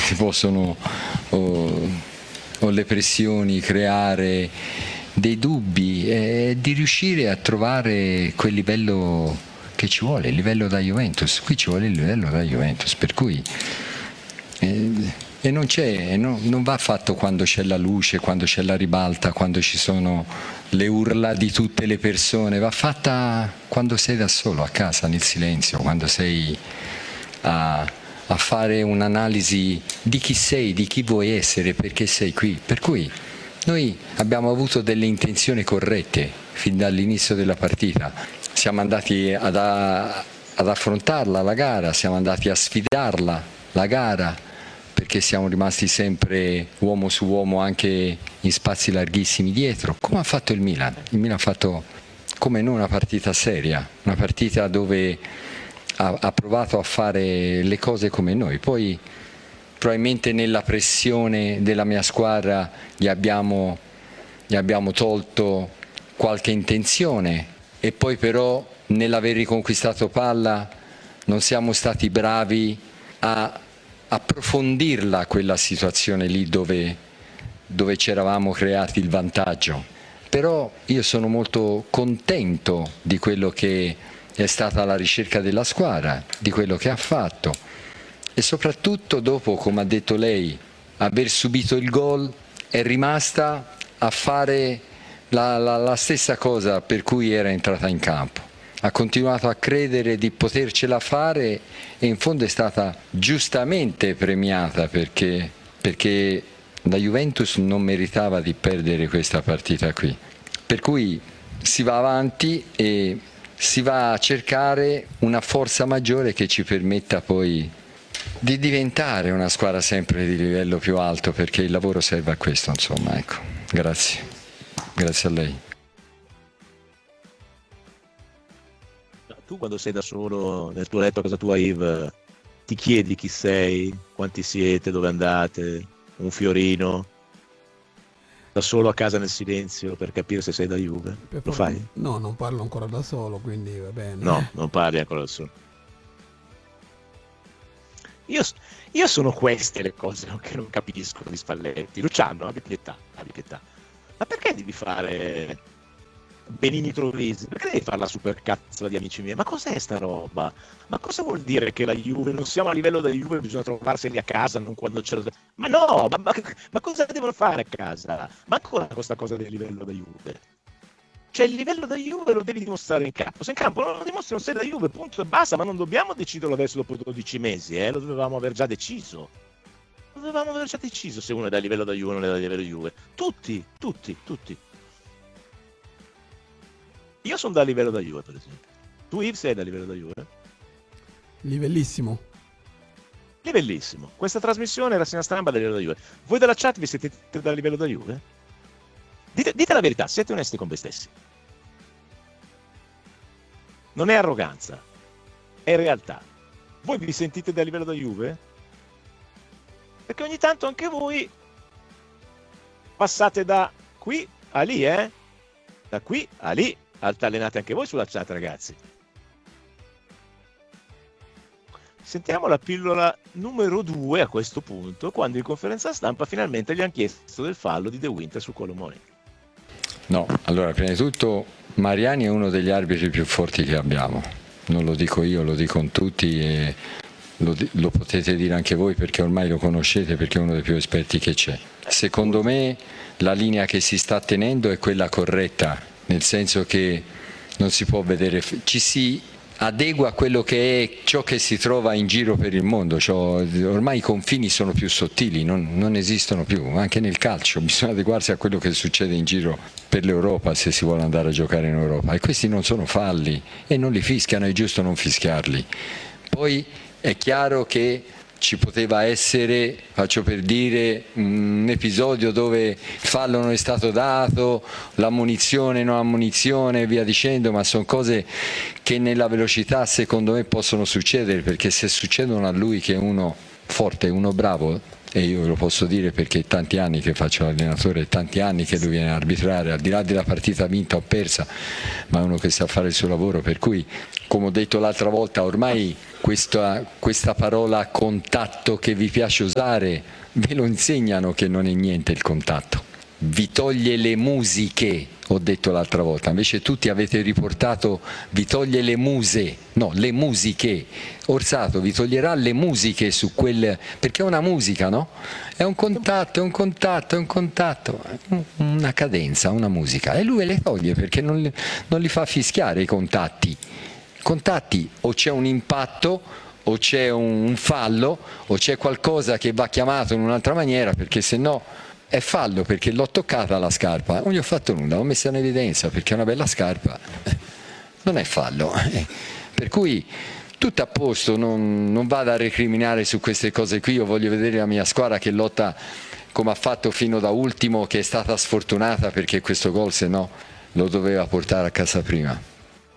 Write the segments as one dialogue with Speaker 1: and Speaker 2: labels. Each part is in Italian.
Speaker 1: ti possono, o le pressioni, creare dei dubbi, di riuscire a trovare quel livello che ci vuole, il livello da Juventus. Qui ci vuole il livello da Juventus, per cui e non va fatto quando c'è la luce, quando c'è la ribalta, quando ci sono le urla di tutte le persone, va fatta quando sei da solo a casa, nel silenzio, quando sei a fare un'analisi di chi sei, di chi vuoi essere, perché sei qui. Per cui noi abbiamo avuto delle intenzioni corrette fin dall'inizio della partita, siamo andati ad affrontarla la gara, siamo andati a sfidarla la gara, perché siamo rimasti sempre uomo su uomo anche in spazi larghissimi dietro, come ha fatto il Milan. Il Milan ha fatto come noi una partita seria, una partita dove ha provato a fare le cose come noi. Poi probabilmente nella pressione della mia squadra gli abbiamo tolto qualche intenzione, e poi però nell'aver riconquistato palla non siamo stati bravi a approfondirla quella situazione lì dove ci eravamo creati il vantaggio. Però io sono molto contento di quello che è stata la ricerca della squadra, di quello che ha fatto, e soprattutto dopo, come ha detto lei, aver subito il gol, è rimasta a fare la stessa cosa per cui era entrata in campo. Ha continuato a credere di potercela fare, e in fondo è stata giustamente premiata, perché la Juventus non meritava di perdere questa partita qui. Per cui si va avanti e si va a cercare una forza maggiore che ci permetta poi di diventare una squadra sempre di livello più alto, perché il lavoro serve a questo, insomma, ecco. Grazie a lei.
Speaker 2: Tu quando sei da solo nel tuo letto a casa tua, Yves, ti chiedi chi sei, quanti siete, dove andate, un fiorino, da solo a casa nel silenzio per capire se sei da Juve? Lo fai?
Speaker 3: No, non parlo ancora da solo, quindi va bene.
Speaker 2: No, non parli ancora da solo. Io sono queste le cose che non capisco di Spalletti. Luciano, abbi pietà. Ma perché devi fare Benini Trovesi? Perché devi fare la supercazzola di amici miei? Ma cos'è sta roba? Ma cosa vuol dire che la Juve, non siamo a livello della Juve, bisogna trovarseli a casa, non quando c'è... Ma no, ma cosa devono fare a casa? Ma ancora questa cosa del livello della Juve? Cioè il livello da Juve lo devi dimostrare in campo. Se in campo non lo dimostri, non sei da Juve, punto e basta. Ma non dobbiamo deciderlo adesso dopo 12 mesi, lo dovevamo aver già deciso. Se uno è da livello da Juve o non è da livello da Juve. Tutti. Io sono da livello da Juve, per esempio. Tu, Yves, sei da livello da Juve?
Speaker 3: Livellissimo.
Speaker 2: Questa trasmissione era segna stampa da livello da Juve. Voi della chat vi siete da livello da Juve? Dite la verità, siete onesti con voi stessi. Non è arroganza, è realtà. Voi vi sentite da livello da Juve? Perché ogni tanto anche voi passate da qui a lì, Da qui a lì. Altalenate anche voi sulla chat, ragazzi. Sentiamo la pillola numero 2 a questo punto, quando in conferenza stampa finalmente gli hanno chiesto del fallo di De Winter su Colomoni.
Speaker 1: No, allora, prima di tutto Mariani è uno degli arbitri più forti che abbiamo, non lo dico io, lo dicono tutti, e lo potete dire anche voi, perché ormai lo conoscete, perché è uno dei più esperti che c'è. Secondo me la linea che si sta tenendo è quella corretta, nel senso che non si può vedere, ci si adegua a quello che è ciò che si trova in giro per il mondo, ormai i confini sono più sottili, non esistono più, anche nel calcio bisogna adeguarsi a quello che succede in giro per l'Europa, se si vuole andare a giocare in Europa, e questi non sono falli e non li fischiano, è giusto non fischiarli. Poi è chiaro che ci poteva essere, faccio per dire, un episodio dove il fallo non è stato dato, l'ammonizione, non ammonizione e via dicendo, ma sono cose che nella velocità secondo me possono succedere, perché se succedono a lui, che è uno forte, uno bravo, e io lo posso dire perché è tanti anni che faccio l'allenatore, è tanti anni che lui viene a arbitrare, al di là della partita vinta o persa, ma è uno che sa fare il suo lavoro, per cui, come ho detto l'altra volta, ormai questa parola contatto che vi piace usare, ve lo insegnano che non è niente il contatto. Vi toglie le musiche, ho detto l'altra volta, invece tutti avete riportato vi toglie le muse, no, le musiche. Orsato vi toglierà le musiche su quel, perché è una musica, no? È un contatto, una cadenza, una musica, e lui le toglie perché non li fa fischiare i contatti. Contatti, o c'è un impatto, o c'è un fallo, o c'è qualcosa che va chiamato in un'altra maniera, perché se no è fallo, perché l'ho toccata la scarpa, non gli ho fatto nulla, l'ho messa in evidenza perché è una bella scarpa, non è fallo. Per cui tutto a posto, non vado a recriminare su queste cose qui. Io voglio vedere la mia squadra che lotta come ha fatto fino da ultimo, che è stata sfortunata perché questo gol se no lo doveva portare a casa prima.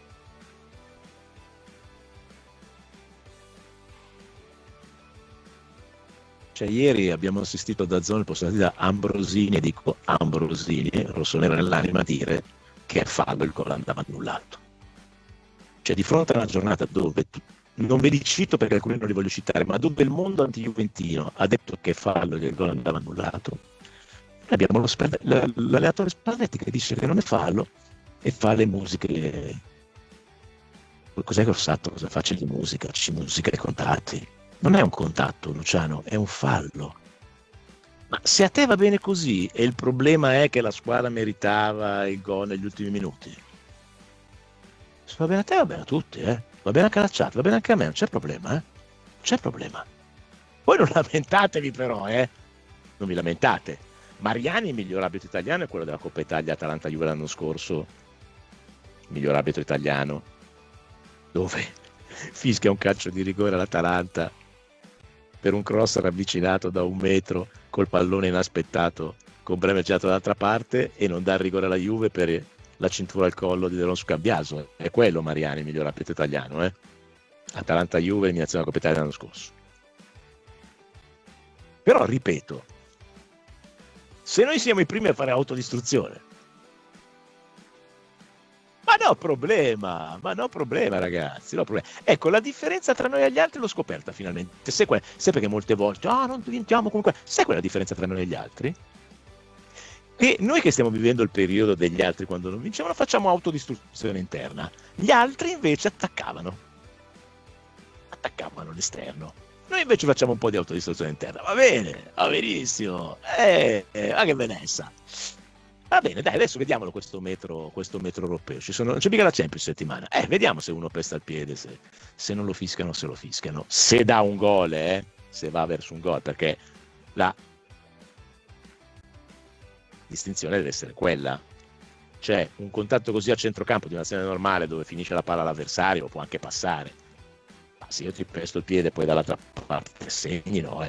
Speaker 2: Cioè, ieri abbiamo assistito da zone da Ambrosini, e dico Ambrosini, rossonero nell'anima, a dire che è fallo, il gol andava annullato. Cioè, di fronte a una giornata dove, non ve li cito perché alcuni non li voglio citare, ma dove il mondo anti-juventino ha detto che è fallo e che il gol andava annullato, abbiamo l'allenatore Spalletti che dice che non è fallo e fa le musiche. Cos'è che ho fatto? Cosa faccio di musica? Ci musica ai contatti. Non è un contatto, Luciano, è un fallo. Ma se a te va bene così e il problema è che la squadra meritava il gol negli ultimi minuti, se va bene a te va bene a tutti, va bene anche alla chat, va bene anche a me, non c'è problema, non c'è problema. Poi non lamentatevi però, non vi lamentate. Mariani, il miglior arbitro italiano, è quello della Coppa Italia Atalanta-Juve l'anno scorso, il miglior arbitro italiano, dove fischia un calcio di rigore all'Atalanta per un cross ravvicinato da 1 metro col pallone inaspettato con Bremer girato dall'altra parte e non dà il rigore alla Juve per la cintura al collo di Delon Scambiaso. È quello Mariani, il miglior arbitro italiano, Atalanta-Juve, eliminazione della Coppa Italia l'anno scorso. Però ripeto, se noi siamo i primi a fare autodistruzione, ma no problema ragazzi, no problema. Ecco, la differenza tra noi e gli altri l'ho scoperta finalmente. Sai perché molte volte non vintiamo comunque, sai quella differenza tra noi e gli altri? Che noi che stiamo vivendo il periodo degli altri quando non vinciamo facciamo autodistruzione interna, gli altri invece attaccavano l'esterno, noi invece facciamo un po' di autodistruzione interna. Va bene, va benissimo, ma che benessa. Va bene, dai, adesso vediamolo questo metro europeo. Non c'è mica la Champions settimana. Vediamo se uno pesta il piede, se non lo fischiano, se lo fischiano. Se dà un gol, se va verso un gol, perché la distinzione deve essere quella. Cioè, un contatto così a centrocampo di un'azione normale dove finisce la palla all'avversario può anche passare. Ma se io ti pesto il piede poi dall'altra parte segni, no,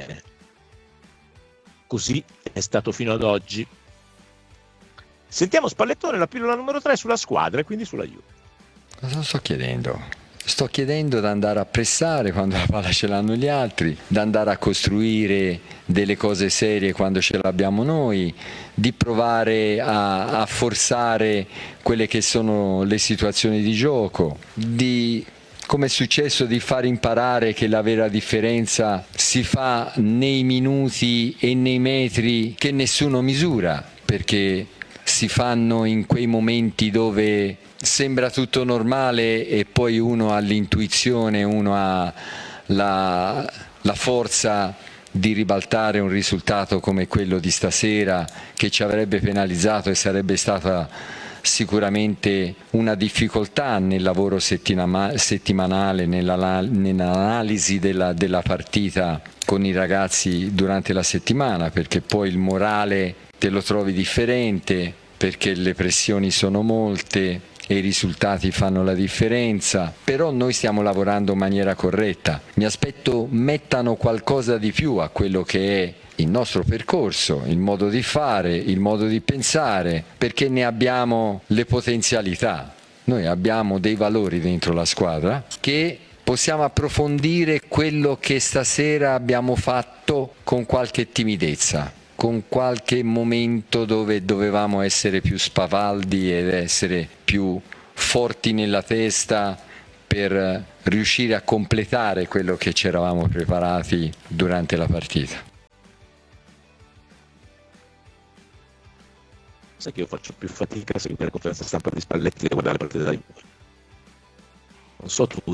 Speaker 2: Così è stato fino ad oggi. Sentiamo Spallettone, la pillola numero 3 sulla squadra e quindi sulla Juve.
Speaker 1: Cosa sto chiedendo? Sto chiedendo di andare a pressare quando la palla ce l'hanno gli altri, di andare a costruire delle cose serie quando ce l'abbiamo noi, di provare a forzare quelle che sono le situazioni di gioco, come è successo, di far imparare che la vera differenza si fa nei minuti e nei metri che nessuno misura, perché si fanno in quei momenti dove sembra tutto normale e poi uno ha l'intuizione, uno ha la forza di ribaltare un risultato come quello di stasera, che ci avrebbe penalizzato e sarebbe stata sicuramente una difficoltà nel lavoro settimanale, nell'analisi della partita con i ragazzi durante la settimana, perché poi il morale te lo trovi differente, perché le pressioni sono molte e i risultati fanno la differenza. Però noi stiamo lavorando in maniera corretta. Mi aspetto mettano qualcosa di più a quello che è il nostro percorso, il modo di fare, il modo di pensare, perché ne abbiamo le potenzialità. Noi abbiamo dei valori dentro la squadra che possiamo approfondire quello che stasera abbiamo fatto con qualche timidezza, con qualche momento dove dovevamo essere più spavaldi ed essere più forti nella testa per riuscire a completare quello che ci eravamo preparati durante la partita.
Speaker 2: Sai che io faccio più fatica a seguire la conferenza stampa di Spalletti che guardare la partita della Juve. Non so tu,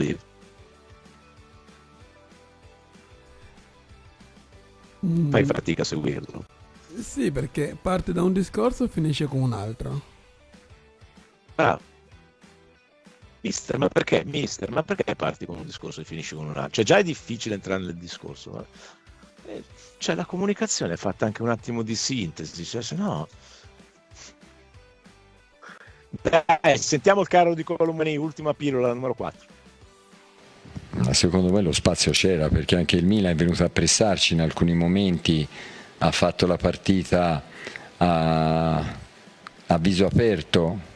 Speaker 2: fai fatica a seguirlo.
Speaker 3: Sì, perché parte da un discorso e finisce con un altro.
Speaker 2: Bravo. Mister, ma perché? Mister, ma perché parti con un discorso e finisci con un altro? Cioè già è difficile entrare nel discorso, ma cioè la comunicazione è fatta anche un attimo di sintesi, cioè se no... Dai, sentiamo il carro di Colomani, ultima pillola, numero 4.
Speaker 1: Ma secondo me lo spazio c'era, perché anche il Milan è venuto a pressarci in alcuni momenti, ha fatto la partita a viso aperto.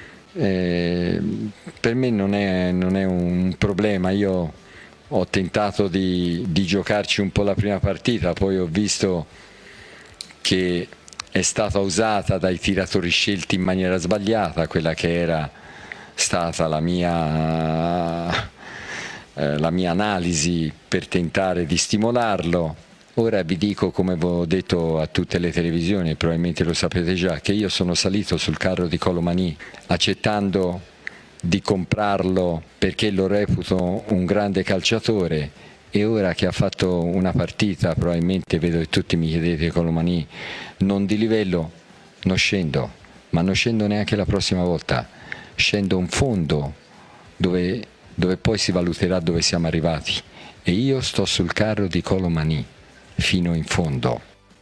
Speaker 1: Per me non è un problema. Io ho tentato di giocarci un po' la prima partita, poi ho visto che è stata usata dai tiratori scelti in maniera sbagliata, quella che era stata la mia analisi per tentare di stimolarlo. Ora vi dico, come avevo detto a tutte le televisioni, probabilmente lo sapete già, che io sono salito sul carro di Colomani accettando di comprarlo perché lo reputo un grande calciatore, e ora che ha fatto una partita, probabilmente vedo che tutti mi chiedete Colomani non di livello, non scendo, ma non scendo neanche la prossima volta, scendo in fondo dove poi si valuterà dove siamo arrivati, e io sto sul carro di Colomani fino in fondo.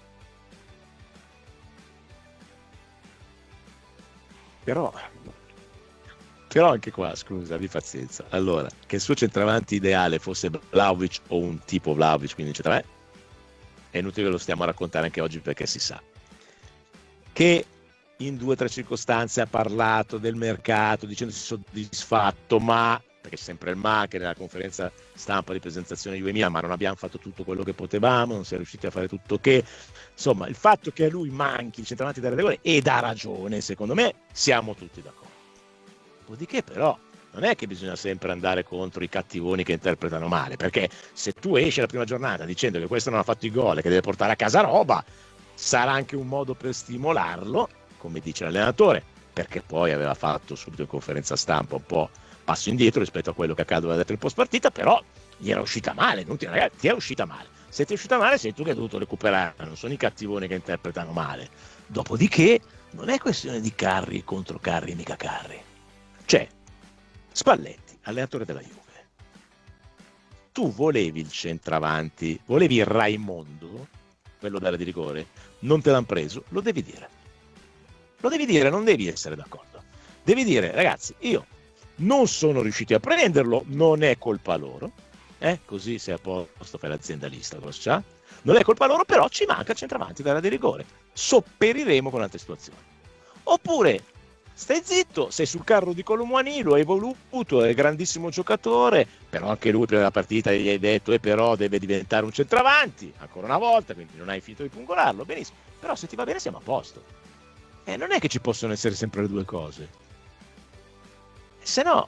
Speaker 2: Però anche qua, scusa, di pazienza. Allora, che il suo centravanti ideale fosse Vlahovic o un tipo Vlahovic, quindi eccetera, è inutile che lo stiamo a raccontare anche oggi, perché si sa che in 2 o 3 circostanze ha parlato del mercato dicendosi soddisfatto, ma perché c'è sempre il ma, che nella conferenza stampa di presentazione di Juve, ma non abbiamo fatto tutto quello che potevamo, non si è riusciti a fare tutto, che insomma il fatto che a lui manchi il centravanti da regole, ed ha ragione, secondo me siamo tutti d'accordo. Dopodiché però non è che bisogna sempre andare contro i cattivoni che interpretano male, perché se tu esci la prima giornata dicendo che questo non ha fatto i gol e che deve portare a casa roba, sarà anche un modo per stimolarlo, come dice l'allenatore, perché poi aveva fatto subito in conferenza stampa un po' passo indietro rispetto a quello che accade nel post partita, però gli era uscita male, ragazzi, ti è uscita male. Se ti è uscita male sei tu che hai dovuto recuperare, non sono i cattivoni che interpretano male. Dopodiché non è questione di carri contro carri, mica carri. Cioè, Spalletti, allenatore della Juve, tu volevi il centravanti, volevi il Raimondo, quello d'area di rigore, non te l'hanno preso, lo devi dire. Lo devi dire, non devi essere d'accordo. Devi dire, ragazzi, io non sono riusciti a prenderlo, non è colpa loro, così sei a posto, fai l'aziendalista, già? Non è colpa loro, però ci manca il centravanti d'area di rigore, sopperiremo con altre situazioni. Oppure stai zitto, sei sul carro di Colomani, lo hai voluto, è grandissimo giocatore, però anche lui prima della partita gli hai detto però deve diventare un centravanti, ancora una volta, quindi non hai finito di pungolarlo, benissimo, però se ti va bene siamo a posto. Non è che ci possono essere sempre le due cose. Se no,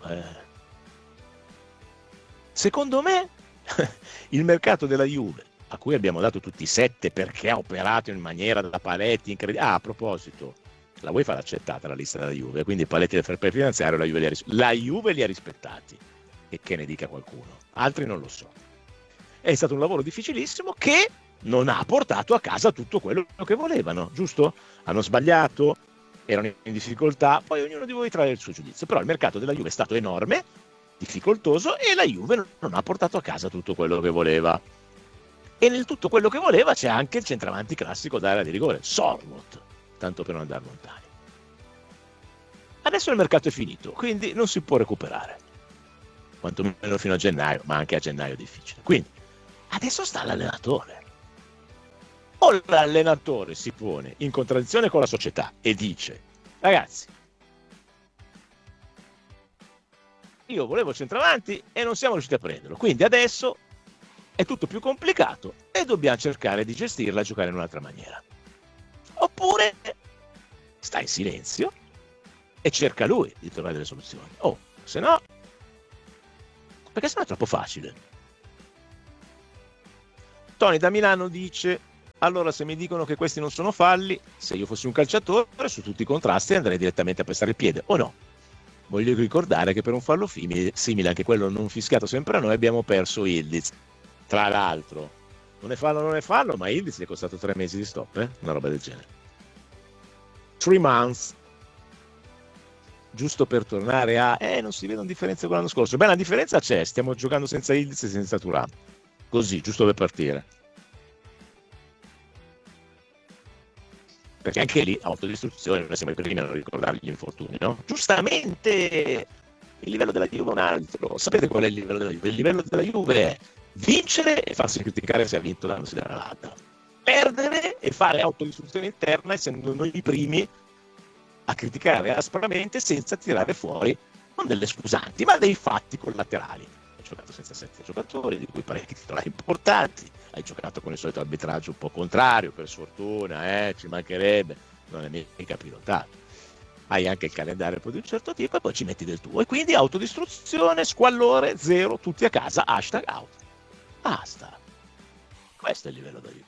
Speaker 2: secondo me, il mercato della Juve, a cui abbiamo dato tutti 7 perché ha operato in maniera da paletti incredibili. Ah, a proposito, la UEFA l'ha accettata la lista della Juve, quindi i paletti del fair play finanziario la Juve li ha rispettati, e che ne dica qualcuno, altri non lo so. È stato un lavoro difficilissimo che non ha portato a casa tutto quello che volevano, giusto? Hanno sbagliato, erano in difficoltà, poi ognuno di voi trae il suo giudizio, però il mercato della Juve è stato enorme, difficoltoso, e la Juve non ha portato a casa tutto quello che voleva. E nel tutto quello che voleva c'è anche il centravanti classico d'area di rigore, Sorloth, tanto per non andare lontani. Adesso il mercato è finito, quindi non si può recuperare, quantomeno fino a gennaio, ma anche a gennaio è difficile. Quindi adesso sta l'allenatore. O l'allenatore si pone in contraddizione con la società e dice: ragazzi, io volevo centravanti e non siamo riusciti a prenderlo, quindi adesso è tutto più complicato e dobbiamo cercare di gestirla e giocare in un'altra maniera. Oppure sta in silenzio e cerca lui di trovare delle soluzioni. Se no, perché sennò è troppo facile. Tony da Milano dice: allora se mi dicono che questi non sono falli, se io fossi un calciatore su tutti i contrasti andrei direttamente a pestare il piede, o no? Voglio ricordare che per un fallo simile, anche quello non fischiato sempre a noi, abbiamo perso Ildiz. Tra l'altro, non è fallo, ma Ildiz gli è costato 3 mesi di stop, una roba del genere. 3 months. Giusto per tornare a non si vedono differenze con l'anno scorso. Beh, la differenza c'è, stiamo giocando senza Ildiz e senza Thuram. Così, giusto per partire. Perché anche lì, autodistruzione, noi siamo i primi a non ricordare gli infortuni, no? Giustamente, il livello della Juve è un altro. Sapete qual è il livello della Juve? Il livello della Juve è vincere e farsi criticare se ha vinto dandosi dalla ladda. Perdere e fare autodistruzione interna, essendo noi i primi a criticare aspramente senza tirare fuori non delle scusanti, ma dei fatti collaterali. Hai giocato senza 7 giocatori, di cui parecchi titolari importanti, hai giocato con il solito arbitraggio un po' contrario, per sfortuna, ci mancherebbe, non è mica pilotato. Hai anche il calendario di un certo tipo e poi ci metti del tuo. E quindi autodistruzione, squallore, 0, tutti a casa, #out. Basta. Questo è il livello da Juve.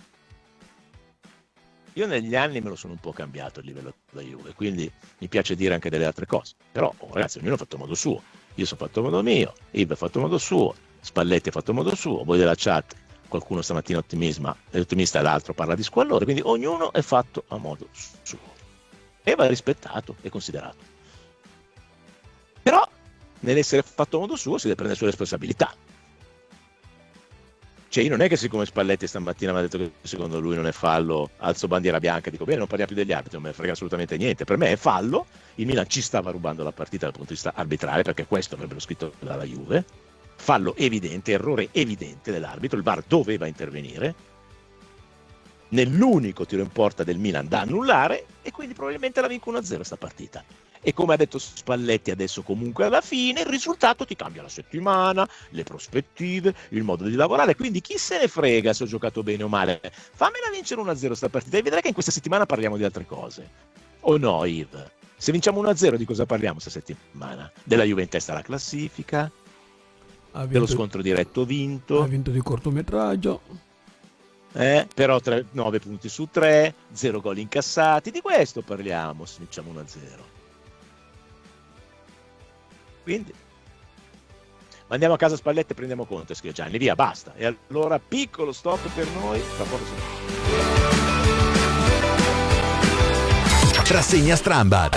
Speaker 2: Io negli anni me lo sono un po' cambiato il livello da Juve, quindi mi piace dire anche delle altre cose. Però, ragazzi, ognuno ha fatto modo suo. Io sono fatto modo mio, Ibe ha fatto modo suo, Spalletti ha fatto modo suo, voi della chat, qualcuno stamattina è ottimista e l'altro parla di squallore, quindi ognuno è fatto a modo suo. E va rispettato e considerato. Però, nell'essere fatto a modo suo, si deve prendere le sue responsabilità. Cioè, io non è che siccome Spalletti stamattina mi ha detto che secondo lui non è fallo, alzo bandiera bianca, dico bene, non parliamo più degli arbitri, non me ne frega assolutamente niente. Per me è fallo, il Milan ci stava rubando la partita dal punto di vista arbitrale, perché questo avrebbero scritto dalla Juve, fallo evidente, errore evidente dell'arbitro, il VAR doveva intervenire, nell'unico tiro in porta del Milan da annullare, e quindi probabilmente la vinco 1-0 sta partita. E come ha detto Spalletti adesso, comunque alla fine il risultato ti cambia la settimana, le prospettive, il modo di lavorare, quindi chi se ne frega se ho giocato bene o male, fammela vincere 1-0 sta partita e vedrai che in questa settimana parliamo di altre cose. O no, Yves? Se vinciamo 1-0 di cosa parliamo questa settimana? Della Juve in testa alla classifica, dello scontro diretto vinto,
Speaker 3: ha vinto di cortometraggio,
Speaker 2: però 9 punti su 3, 0 gol incassati, di questo parliamo se vinciamo 1-0. Quindi mandiamo a casa Spalletti e prendiamo Conte, scrive Gianni, via, basta. E allora piccolo stop per noi, tra poco
Speaker 4: Rassegna Strambad.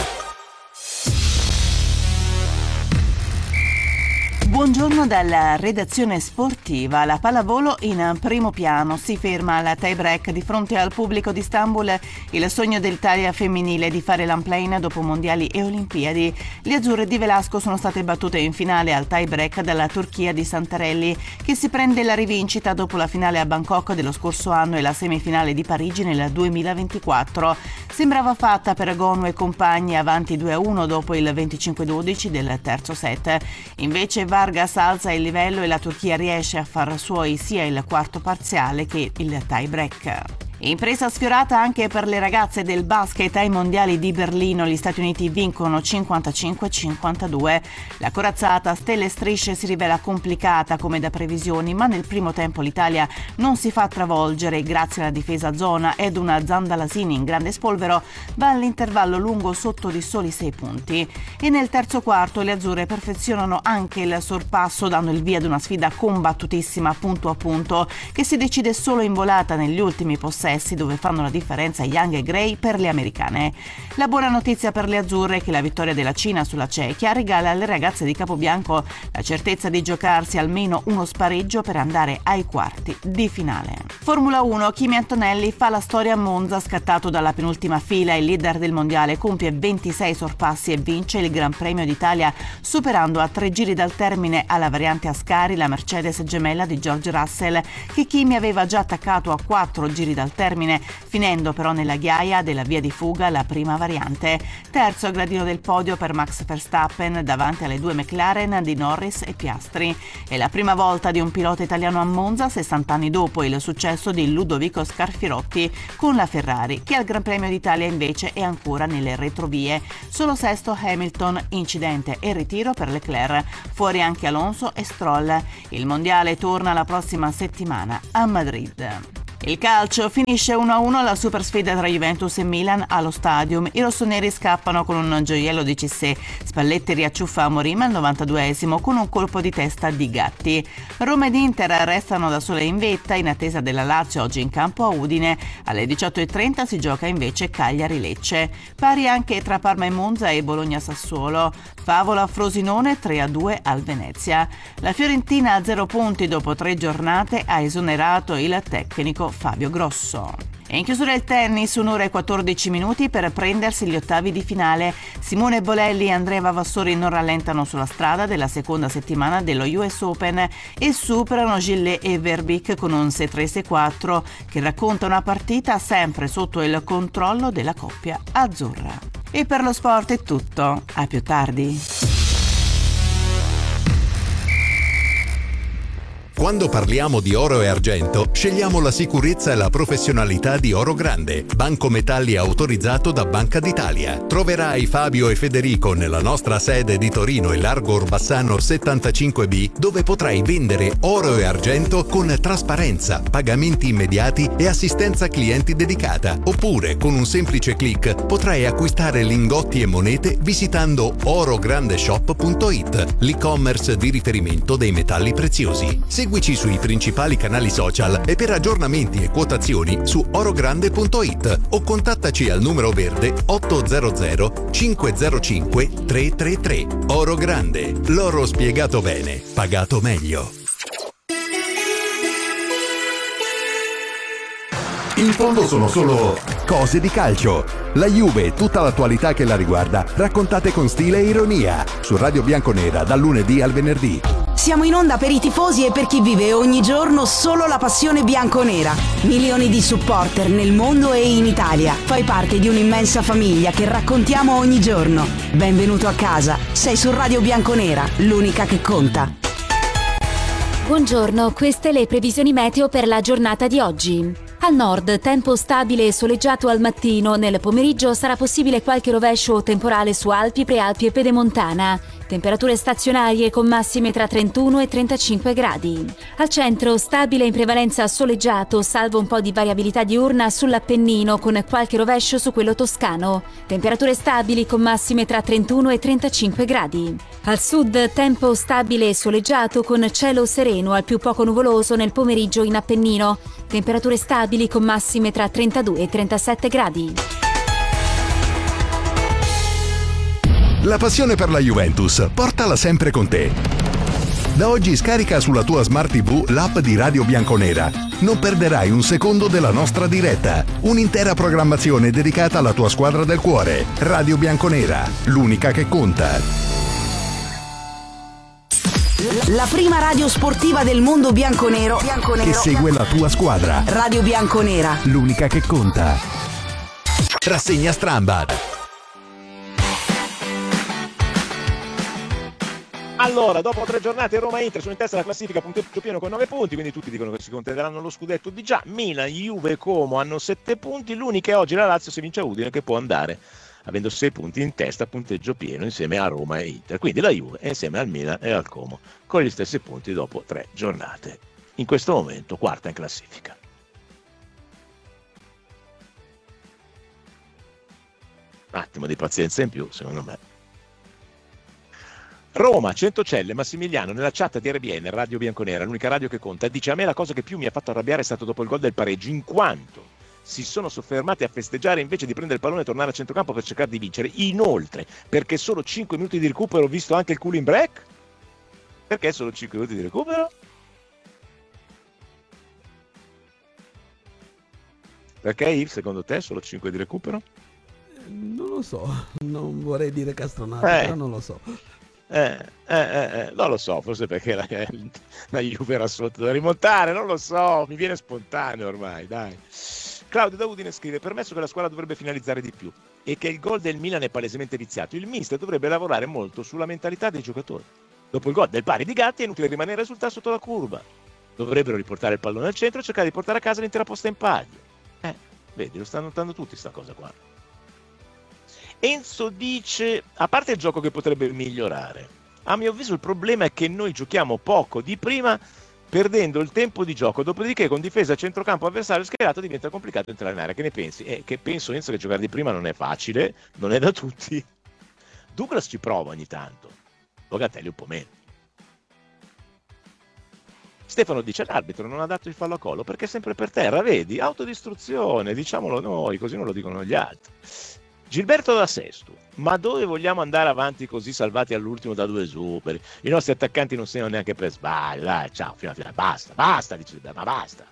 Speaker 5: Buongiorno dalla redazione sportiva. La pallavolo in primo piano si ferma alla tie break di fronte al pubblico di Istanbul. Il sogno dell'Italia femminile di fare l'unplane dopo mondiali e olimpiadi. Le azzurre di Velasco sono state battute in finale al tie break dalla Turchia di Santarelli, che si prende la rivincita dopo la finale a Bangkok dello scorso anno e la semifinale di Parigi nel 2024. Sembrava fatta per Gonu e compagni, avanti 2-1 dopo il 25-12 del terzo set. Invece Vargas alza il livello e la Turchia riesce a far suoi sia il quarto parziale che il tie break. Impresa sfiorata anche per le ragazze del basket ai mondiali di Berlino. Gli Stati Uniti vincono 55-52. La corazzata stelle e strisce si rivela complicata come da previsioni, ma nel primo tempo l'Italia non si fa travolgere grazie alla difesa a zona ed una Zandalasini in grande spolvero va all'intervallo lungo sotto di soli 6 punti. E nel terzo quarto le azzurre perfezionano anche il sorpasso, dando il via ad una sfida combattutissima punto a punto che si decide solo in volata negli ultimi possessi, dove fanno la differenza Young e Gray per le americane. La buona notizia per le azzurre è che la vittoria della Cina sulla Cechia regala alle ragazze di Capobianco la certezza di giocarsi almeno uno spareggio per andare ai quarti di finale. Formula 1, Kimi Antonelli fa la storia a Monza, scattato dalla penultima fila. Il leader del mondiale compie 26 sorpassi e vince il Gran Premio d'Italia, superando a 3 giri dal termine alla variante Ascari la Mercedes gemella di George Russell, che Kimi aveva già attaccato a 4 giri dal termine, finendo però nella ghiaia della via di fuga la prima variante. Terzo gradino del podio per Max Verstappen davanti alle due McLaren di Norris e Piastri. È la prima volta di un pilota italiano a Monza 60 anni dopo il successo di Ludovico Scarfirotti con la Ferrari, che al Gran Premio d'Italia invece è ancora nelle retrovie. Solo sesto Hamilton, incidente e ritiro per Leclerc, fuori anche Alonso e Stroll. Il mondiale torna la prossima settimana a Madrid. Il calcio finisce 1-1 la super sfida tra Juventus e Milan allo Stadium. I rossoneri scappano con un gioiello di Cissé. Spalletti riacciuffa Amorim al 92esimo con un colpo di testa di Gatti. Roma ed Inter restano da sole in vetta in attesa della Lazio oggi in campo a Udine. Alle 18:30 si gioca invece Cagliari-Lecce. Pari anche tra Parma e Monza e Bologna-Sassuolo. Favola-Frosinone 3-2 al Venezia. La Fiorentina a 0 punti dopo 3 giornate ha esonerato il tecnico Fabio Grosso. E in chiusura il tennis, 1 ora e 14 minuti per prendersi gli ottavi di finale. Simone Bolelli e Andrea Vavassori non rallentano sulla strada della seconda settimana dello US Open e superano Gillet e Verbeek con un 6-3-6-4 che racconta una partita sempre sotto il controllo della coppia azzurra. E per lo sport è tutto, a più tardi.
Speaker 4: Quando parliamo di oro e argento, scegliamo la sicurezza e la professionalità di Oro Grande, banco metalli autorizzato da Banca d'Italia. Troverai Fabio e Federico nella nostra sede di Torino e Largo Orbassano 75B, dove potrai vendere oro e argento con trasparenza, pagamenti immediati e assistenza clienti dedicata. Oppure, con un semplice click, potrai acquistare lingotti e monete visitando orograndeshop.it, l'e-commerce di riferimento dei metalli preziosi. Seguici sui principali canali social e per aggiornamenti e quotazioni su orogrande.it o contattaci al numero verde 800 505 333. Oro Grande, l'oro spiegato bene, pagato meglio. In fondo sono solo cose di calcio. La Juve e tutta l'attualità che la riguarda, raccontate con stile e ironia, su Radio Bianconera dal lunedì al venerdì.
Speaker 6: Siamo in onda per i tifosi e per chi vive ogni giorno solo la passione bianconera. Milioni di supporter nel mondo e in Italia. Fai parte di un'immensa famiglia che raccontiamo ogni giorno. Benvenuto a casa. Sei su Radio Bianconera, l'unica che conta.
Speaker 7: Buongiorno, queste le previsioni meteo per la giornata di oggi. Al nord, tempo stabile e soleggiato al mattino. Nel pomeriggio sarà possibile qualche rovescio o temporale su Alpi, Prealpi e Pedemontana. Temperature stazionarie con massime tra 31 e 35 gradi. Al centro, stabile in prevalenza soleggiato, salvo un po' di variabilità diurna sull'Appennino con qualche rovescio su quello toscano. Temperature stabili con massime tra 31 e 35 gradi. Al sud, tempo stabile e soleggiato con cielo sereno al più poco nuvoloso nel pomeriggio in Appennino. Temperature stabili con massime tra 32 e 37 gradi.
Speaker 4: La passione per la Juventus, portala sempre con te. Da oggi scarica sulla tua Smart TV l'app di Radio Bianconera. Non perderai un secondo della nostra diretta. Un'intera programmazione dedicata alla tua squadra del cuore. Radio Bianconera, l'unica che conta.
Speaker 6: La prima radio sportiva del mondo bianconero
Speaker 4: Che segue la tua squadra.
Speaker 6: Radio Bianconera,
Speaker 4: L'unica che conta. Rassegna Strambad.
Speaker 2: Allora, dopo 3 giornate Roma e Inter sono in testa alla classifica, punteggio pieno con 9 punti, quindi tutti dicono che si contenderanno lo scudetto di già. Milan, Juve e Como hanno 7 punti, l'unica è oggi la Lazio se vince a Udine che può andare avendo 6 punti in testa, punteggio pieno insieme a Roma e Inter. Quindi la Juve è insieme al Milan e al Como con gli stessi punti dopo 3 giornate. In questo momento quarta in classifica. Un attimo di pazienza in più, secondo me. Roma, Centocelle, Massimiliano nella chat di RBN, Radio Bianconera, l'unica radio che conta, dice: a me la cosa che più mi ha fatto arrabbiare è stato dopo il gol del pareggio, in quanto si sono soffermati a festeggiare invece di prendere il pallone e tornare a centrocampo per cercare di vincere. Inoltre, perché solo 5 minuti di recupero, ho visto anche il cooling break? Perché solo 5 minuti di recupero? Perché Yves, secondo te, solo 5 di recupero?
Speaker 3: Non lo so, non vorrei dire castronata, però non lo so.
Speaker 2: Non lo so, forse perché la Juve era sotto da rimontare, non lo so, mi viene spontaneo ormai, dai. Claudio da Udine scrive: permesso che la squadra dovrebbe finalizzare di più e che il gol del Milan è palesemente viziato, il mister dovrebbe lavorare molto sulla mentalità dei giocatori. Dopo il gol del pari di Gatti è inutile rimanere a risultare sotto la curva, dovrebbero riportare il pallone al centro e cercare di portare a casa l'intera posta in palio. Vedi, lo stanno notando tutti sta cosa qua. Enzo dice: a parte il gioco che potrebbe migliorare, a mio avviso il problema è che noi giochiamo poco di prima, perdendo il tempo di gioco, dopodiché con difesa a centrocampo avversario schierato diventa complicato entrare in area. Che ne pensi? Che penso, Enzo, che giocare di prima non è facile, non è da tutti. Douglas ci prova ogni tanto, Locatelli un po' meno. Stefano dice: l'arbitro non ha dato il fallo a Colo perché è sempre per terra, vedi? Autodistruzione, diciamolo noi, così non lo dicono gli altri. Gilberto da Sesto: ma dove vogliamo andare avanti così salvati all'ultimo da 2 superi? I nostri attaccanti non segnano neanche per sbaglio, dai, ciao, fino alla fine, basta, dice Gilberto, ma basta.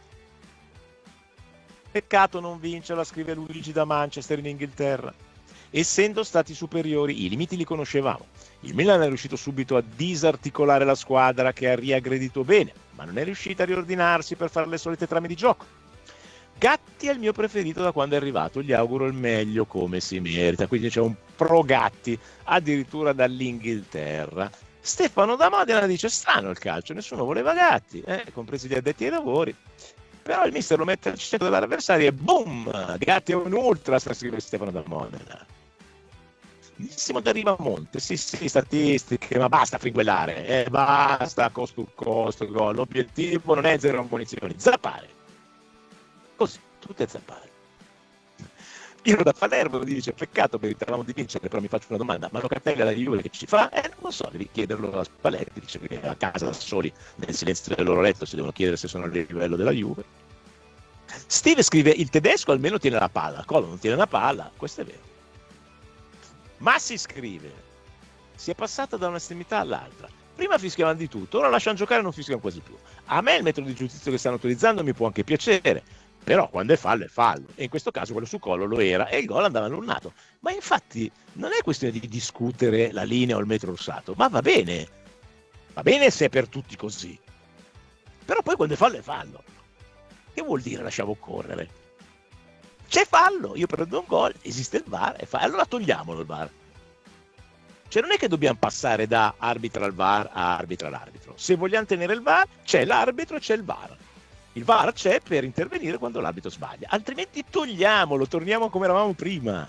Speaker 2: Peccato non vincerla, scrive Luigi da Manchester in Inghilterra. Essendo stati superiori, i limiti li conoscevamo. Il Milan è riuscito subito a disarticolare la squadra che ha riaggredito bene, ma non è riuscita a riordinarsi per fare le solite trame di gioco. Gatti è il mio preferito da quando è arrivato, gli auguro il meglio come si merita, quindi c'è un pro Gatti addirittura dall'Inghilterra. Stefano da Modena dice: strano il calcio, nessuno voleva Gatti, compresi gli addetti ai lavori, però il mister lo mette al centro dell'avversario e boom, Gatti è un ultra, scrive Stefano da Modena. Benissimo da Rivamonte, sì, statistiche, ma basta fringuellare, basta costo gol, l'obiettivo non è 0 ammonizioni, zappare, così, tutte zappare. Piero da Palermo dice: peccato, meritavamo di vincere, però mi faccio una domanda, ma Locatelli alla Juve che ci fa? Non lo so, devi chiederlo a Spalletti, dice che a casa da soli, nel silenzio del loro letto, si devono chiedere se sono al livello della Juve. Steve scrive: il tedesco almeno tiene la palla, Colo non tiene la palla, questo è vero. Massi scrive: si è passata da un'estremità all'altra, prima fischiavano di tutto, ora lasciano giocare e non fischiano quasi più. A me il metodo di giudizio che stanno utilizzando mi può anche piacere, però quando è fallo, e in questo caso quello su Colo lo era e il gol andava annullato. Ma infatti non è questione di discutere la linea o il metro rossato, ma va bene se è per tutti così, però poi quando è fallo. Che vuol dire lasciamo correre? C'è fallo, io prendo un gol, esiste il VAR, allora togliamolo il VAR. Cioè non è che dobbiamo passare da arbitra al VAR a arbitra all'arbitro. Se vogliamo tenere il VAR, c'è l'arbitro e c'è il VAR. Il VAR c'è per intervenire quando l'arbitro sbaglia, altrimenti togliamolo, torniamo come eravamo prima.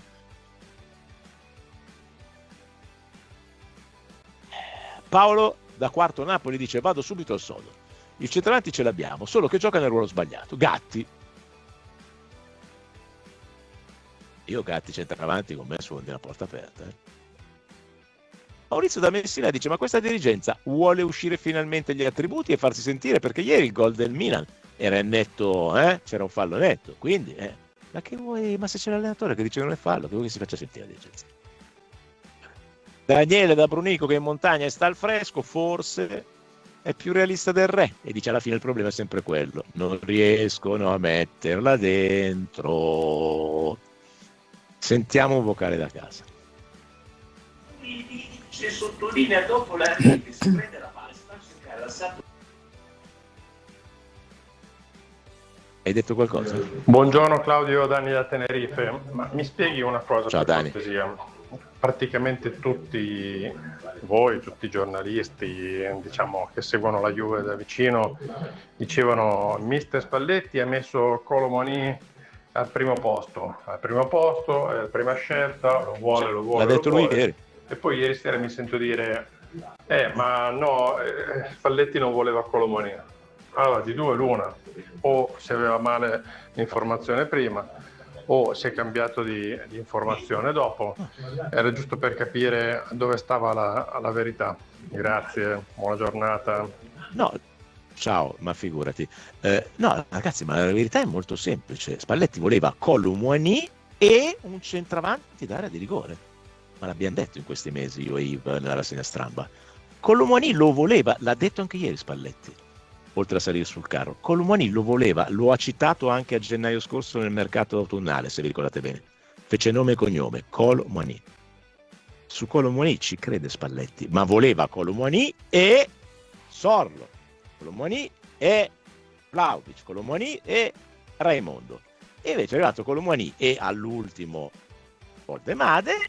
Speaker 2: Paolo da Quarto Napoli dice: vado subito al sodo. Il centravanti ce l'abbiamo, solo che gioca nel ruolo sbagliato. Gatti. Io Gatti centravanti con me sfondi la porta aperta. Maurizio da Messina dice: ma questa dirigenza vuole uscire finalmente gli attributi e farsi sentire, perché ieri il gol del Milan era netto, c'era un fallo netto, quindi ma che vuoi? Ma se c'è l'allenatore che dice che non è fallo, che vuoi che si faccia sentire la dirigenza? Daniele da Brunico, che in montagna e sta al fresco, forse è più realista del re, e dice: alla fine il problema è sempre quello, non riescono a metterla dentro. Sentiamo un vocale da casa. Se sottolinea dopo la che si prende la palla, si fa cercare l'assalto. Hai detto qualcosa?
Speaker 8: Buongiorno Claudio, Dani da Tenerife. Ma mi spieghi una cosa?
Speaker 2: Ciao,
Speaker 8: per
Speaker 2: Dani.
Speaker 8: cortesia? Praticamente tutti voi, tutti i giornalisti, diciamo, che seguono la Juve da vicino, dicevano: il mister Spalletti ha messo Kolo Muani al primo posto, è la prima scelta, lo vuole.
Speaker 2: L'ha detto lui ieri.
Speaker 8: E poi ieri sera mi sento dire: ma no, Spalletti non voleva Kolo Muani. Allora, di due l'una: o se aveva male l'informazione prima, o si è cambiato di informazione dopo. Era giusto per capire dove stava la verità. Grazie, buona giornata.
Speaker 2: No, ciao, ma figurati. No, ragazzi, ma la verità è molto semplice. Spalletti voleva Kolo Muani e un centravanti d'area di rigore. Ma l'abbiamo detto in questi mesi io e Yves nella rassegna stampa. Kolo Muani lo voleva, l'ha detto anche ieri Spalletti, oltre a salire sul carro. Kolo Muani lo voleva, lo ha citato anche a gennaio scorso nel mercato autunnale, se vi ricordate bene. Fece nome e cognome, Kolo Muani. Su Kolo Muani ci crede Spalletti, ma voleva Kolo Muani e Sorlo, Kolo Muani e Vlahovic, Kolo Muani e Raimondo. E invece è arrivato Colomboani e all'ultimo Voldemade,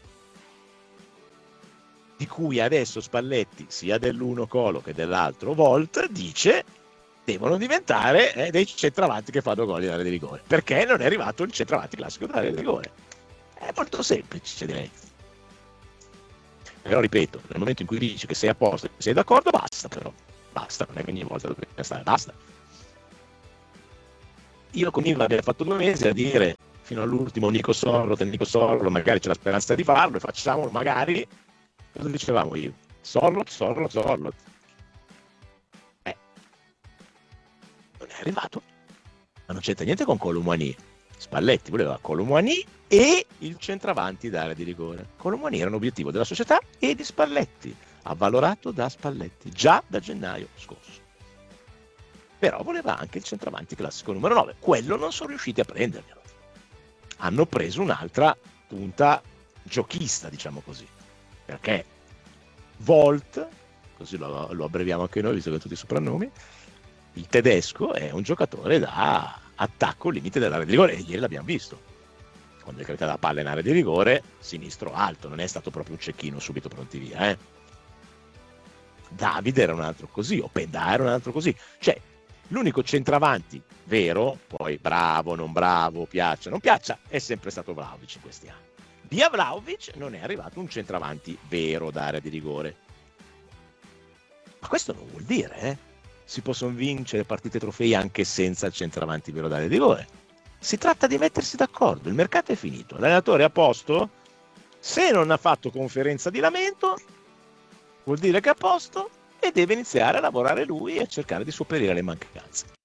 Speaker 2: di cui adesso Spalletti, sia dell'uno Colo che dell'altro Volt, dice devono diventare dei centravanti che fanno gol in area di rigore, perché non è arrivato il centravanti classico d'area di rigore. È molto semplice, direi. Però ripeto, nel momento in cui dici che sei a posto, sei d'accordo, basta, però basta, non è che ogni volta dobbiamo stare, basta. Io con Ivan abbiamo fatto 2 mesi a dire fino all'ultimo Nico Sorlo, magari c'è la speranza di farlo e facciamolo, magari. Cosa dicevamo io? Sorlot. Non è arrivato, ma non c'entra niente con Colomboani. Spalletti voleva Colomboani e il centravanti d'area di rigore. Colomboani era un obiettivo della società e di Spalletti, avvalorato da Spalletti già da gennaio scorso. Però voleva anche il centravanti classico numero 9. Quello non sono riusciti a prenderglielo. Hanno preso un'altra punta giochista, diciamo così. Perché Volt, così lo abbreviamo anche noi, visto che tutti i soprannomi, il tedesco è un giocatore da attacco limite dell'area di rigore, e ieri l'abbiamo visto. Quando è caduta la palla in area di rigore, sinistro alto, non è stato proprio un cecchino subito pronti via. Davide era un altro così, Openda era un altro così. Cioè, l'unico centravanti vero, poi bravo, non bravo, piaccia, non piaccia, è sempre stato Vlahovic in questi anni. Via Vlahovic non è arrivato un centravanti vero d'area di rigore. Ma questo non vuol dire, si possono vincere partite trofei anche senza il centravanti vero d'area di rigore. Si tratta di mettersi d'accordo, il mercato è finito, l'allenatore è a posto, se non ha fatto conferenza di lamento vuol dire che è a posto e deve iniziare a lavorare lui e a cercare di sopperire le mancanze.